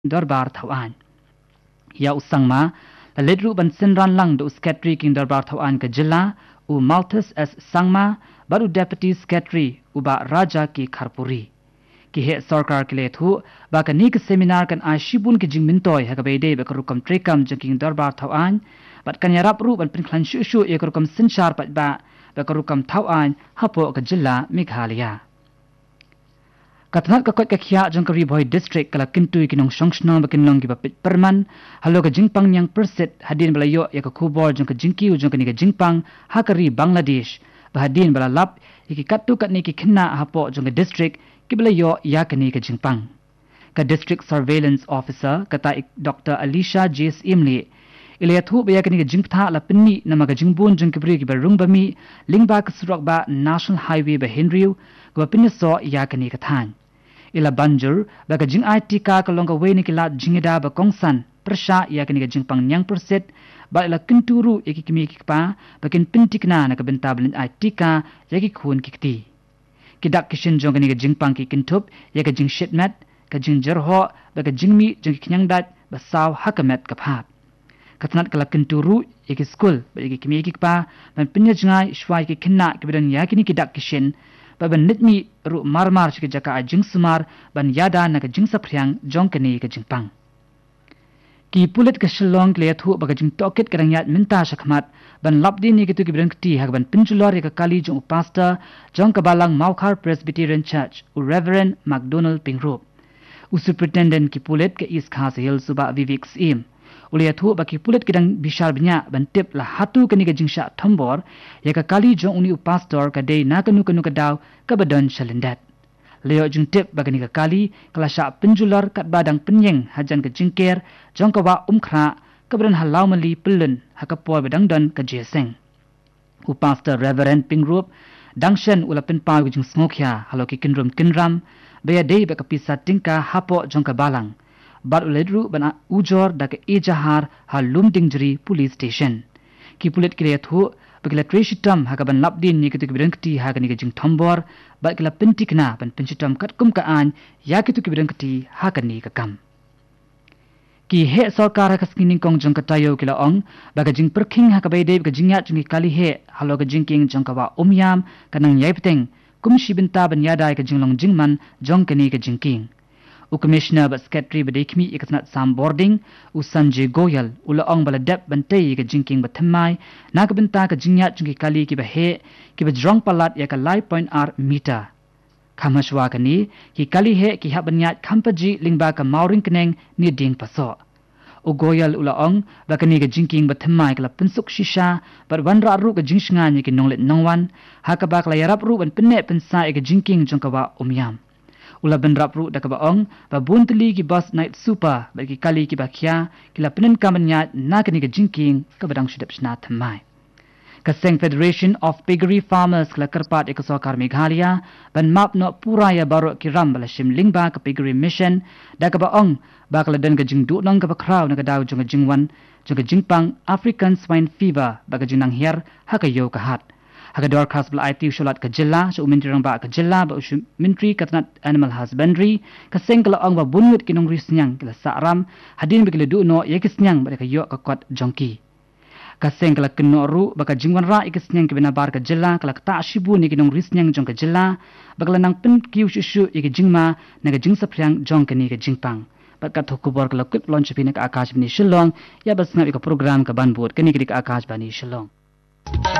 Darbar Thawan. Ya usangma la ledru ban sinran lang do secretary king Darbar Thawan ke jilla u Malthus as sangma baru deputy secretary uba raja ki Kharpuri. Ki he sarkar ke lethu ba ka nik seminar kan a shibun ke jingmintoy ha ka beide ba karukam trekam jking Darbar Thawan bat kan yarap ru ban prinklan shu e karukam sinchar pat ba karukam Thawan hapo ke jilla Meghalaya. Katnat ka kot ka khia jangkari boy district kala kintui kinong shongshna bakinlong ki bapit perman halo ka jingpang yang perset hadin balayo ya ka khubor jangka jingki u jangka ni ka jingpang hakari Bangladesh bahadin balalap iki katu kat ni ki khinna hapo jangka district ki balayo ya ka ni ka jingpang ka district surveillance officer kata Dr. Alisha J.S. Imli ilayathu ba ya ka ni ka jingptha la pinni namaga jingbun jangkibri ki barung bami lingba ka surok ba national highway ba Henryu ka pinni so ya ka ni ka than ila banjur baga jing tika ka longa we ni kila jingida ba kongsan persha ya kini ga jingpang nyang perset ba ila kinturu ikikimi kikpa bakin pintikna na ka bentablin tika yaki khun kikti kidak kishin jong ni ga jingpang ki kintup ya ga jing shitmat ka jing jerho baga jingmi jing kinyang dat ba saw hakamet ka phap katnat kala kinturu yaki school ba yaki kimi kikpa ban pinya jingai shwai ki kinna kibidan yakini kidak kishin ban nitmi ru marmar chike jaka ajing sumar ban yada na ka jing sapryang jongkani ka jingpang ki pulit ka shillong le thu baga jing toket ka rangyat minta shakmat ban labdi ni kitu ki brangti hak ban pinchulor ka kali jong pastor jong ka balang Maukhar Presbyterian Church u Reverend McDonald Pingrop u superintendent ki pulit ka East Khas Hill suba Vivek Sim uliathu baki pulit kidang bishar bnya ban tip la hatu kani ka jingsha thombor ya ka kali jong uni pastor ka dei na kanu ka daw ka badon shalindat leo jing tip bagani ka kali kala sha pinjulor kat badang penyeng hajan ka jingker jong ka wa umkhra ka bran halau mali pulun hakapoy badang don ka jeseng u pastor Reverend Pingrop dangshen ulapin pa jing smokhya halo ki kinram baya dei ba ka pisa tingka hapo jong ka balang bar uledru bana ujor da ke ejahar halum dingjri police station ki pulit kile thu bagla treshitam hakaban labdin ni kitu kibirangti hakani ke jing thombor bagla pintikna ban pinchitam katkum ka an ya kitu kibirangti hakani ka kam ki he sarkar ka skining kong jong ka tayo kila ong baga jing perking hakabai de ga jingya jungi kali he halo ga jingking jong ka wa umyam kanang yaipteng kumshi binta ban yadai ka jinglong jingman jong kani ka jingking u commissioner ba secretary ba dekmi ikatnat sam boarding u Sanjay Goyal ula ong bala dep bantai ka jingking ba thammai na ka binta ka jingya jungi kali ki ba he ki ba jrong palat ya ka lai point r meter khamashwa kani ki kali he ki habanyat khampaji lingba ka mauring kneng ni ding paso u Goyal ula ong ba kani ka jingking ba thammai kala pinsuk shisha bar wanra ru ka jingsnga ni ki nonglet nongwan ha ka ba kala yarap ru ban pinne pinsa ka jingking jongkawa umyam ula ben rapru da ka baong ba buntli ki bus night super ba ki kali ki bakhya kila pinen kamanya na kani ka jingking ka badang shidap shna thamai Kaseng Federation of Piggery Farmers kala karpat ek sarkar Meghalaya ban map no puraya baro ki ram bala shimling ba ka piggery mission da ka baong ba kala dan ka jingdu nang ka bakraw na ka daw jong jingwan jong jingpang African swine fever ba ka jinang her ha ka yo ka hat Hagador Kasbal IT Sholat ka jilla so mintirang ba ka jilla ba mintri katnat animal husbandry ka sengkala ang ba bunwit kinong risnyang kila saram hadin bigla duno yakisnyang ba ka yo ka kot jongki ka sengkala kinoru ba ka jingwan ra ikisnyang ki binabar ka jilla kala ta shibu ni kinong risnyang jong ka jilla bagla nang pin kiu shishu ik jingma na ka jingsa phryang jong ka ni ka jingpang ba ka thokubor kala kut launch pin ka akash bani shillong ya basna ka program ka banbut kani ka akash bani shillong